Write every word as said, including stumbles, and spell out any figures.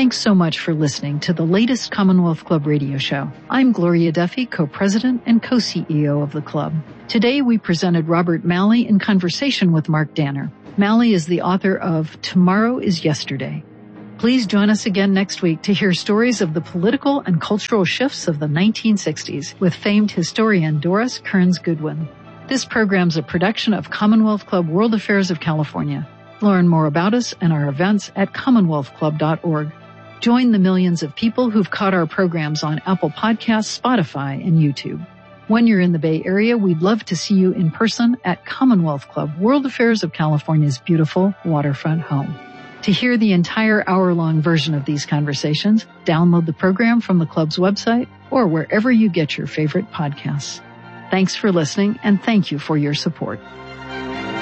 Thanks so much for listening to the latest Commonwealth Club radio show. I'm Gloria Duffy, co-president and co-C E O of the club. Today we presented Robert Malley in conversation with Mark Danner. Malley is the author of Tomorrow is Yesterday. Please join us again next week to hear stories of the political and cultural shifts of the nineteen sixties with famed historian Doris Kearns Goodwin. This program's a production of Commonwealth Club World Affairs of California. Learn more about us and our events at commonwealth club dot org. Join the millions of people who've caught our programs on Apple Podcasts, Spotify, and YouTube. When you're in the Bay Area, we'd love to see you in person at Commonwealth Club, World Affairs of California's beautiful waterfront home. To hear the entire hour-long version of these conversations, download the program from the club's website or wherever you get your favorite podcasts. Thanks for listening, and thank you for your support.